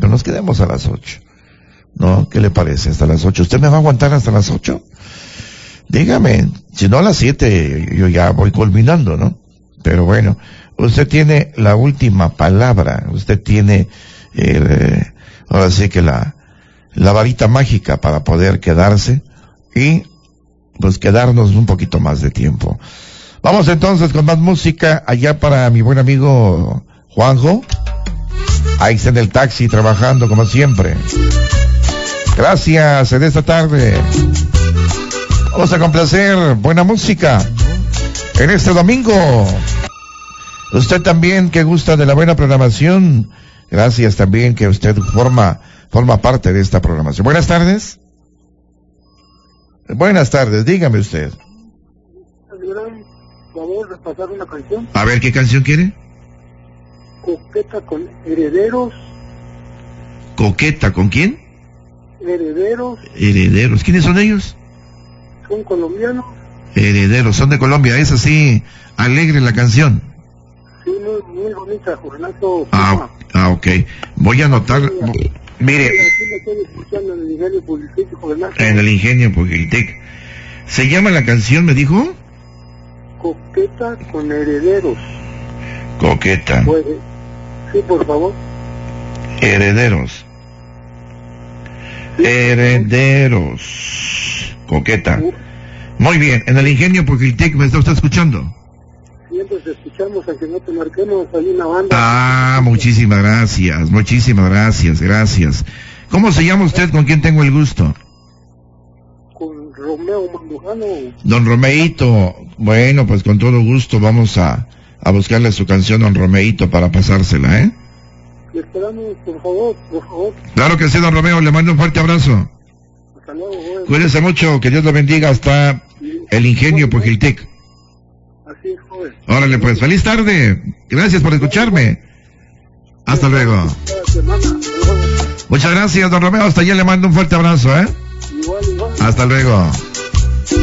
nos quedemos a las 8. ¿No? ¿Qué le parece? Hasta las 8. ¿Usted me va a aguantar hasta las 8? Dígame, si no a las 7, yo ya voy culminando, ¿no? Pero bueno, usted tiene la última palabra, usted tiene, ahora sí que la varita mágica para poder quedarse y, pues, quedarnos un poquito más de tiempo. Vamos entonces con más música allá para mi buen amigo Juanjo. Ahí está en el taxi trabajando como siempre. Gracias en esta tarde. Vamos a complacer buena música en este domingo. Usted también que gusta de la buena programación, gracias también que usted forma parte de esta programación. Buenas tardes. Buenas tardes, dígame usted. Vamos a pasar una canción. A ver, ¿qué canción quiere? Coqueta con Herederos. ¿Coqueta con quién? Herederos. Herederos. ¿Quiénes son ellos? Son colombianos. Herederos, son de Colombia. Es así, alegre la canción. Sí, muy bonita, Jornazo. Ok. Voy a anotar. Mire. Aquí me estoy escuchando en el Ingenio Pugiltec, Jornazo. En el Ingenio Pugiltec. ¿Se llama la canción, me dijo? Coqueta con Herederos. Coqueta. Sí, por favor. Herederos. Sí, Herederos. Coqueta. Muy bien, en el Ingenio Pugiltec, ¿me está usted escuchando? Siempre te escuchamos, aunque no te marquemos, hay una banda. Muchísimas gracias. ¿Cómo se llama usted? ¿Con quién tengo el gusto? Con Romeo Mandujano. Don Romeito, bueno, pues con todo gusto vamos a buscarle su canción, don Romeito, para pasársela, ¿eh? Le esperamos, por favor. Claro que sí, don Romeo, le mando un fuerte abrazo. Hasta luego, joven. Cuídese mucho, que Dios lo bendiga hasta el Ingenio Pugiltec. Así es, joven. Órale pues, feliz tarde, gracias por escucharme. Hasta luego. Muchas gracias, don Romeo, hasta allá le mando un fuerte abrazo, ¿eh? Igual. Hasta luego.